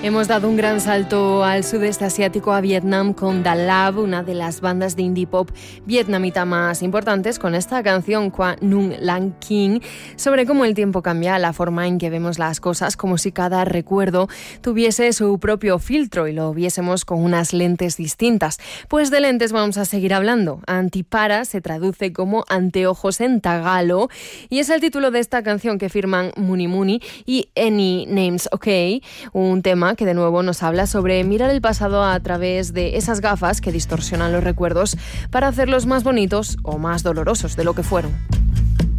Hemos dado un gran salto al sudeste asiático, a Vietnam, con Da Lab, una de las bandas de indie pop vietnamita más importantes, con esta canción Qua Nung Lang King, sobre cómo el tiempo cambia la forma en que vemos las cosas, como si cada recuerdo tuviese su propio filtro y lo viésemos con unas lentes distintas. Pues de lentes vamos a seguir hablando. Antipara se traduce como anteojos en tagalo y es el título de esta canción que firman Muni Muni y Any Names OK, un tema que de nuevo nos habla sobre mirar el pasado a través de esas gafas que distorsionan los recuerdos para hacerlos más bonitos o más dolorosos de lo que fueron.